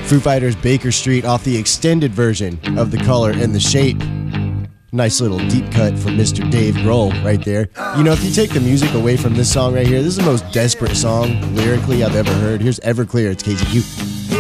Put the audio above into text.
Foo Fighters' Baker Street off the extended version of The Color and the Shape. Nice little deep cut from Mr. Dave Grohl right there. You know, if you take the music away from this song right here, this is the most desperate song lyrically I've ever heard. Here's Everclear, it's KZQ.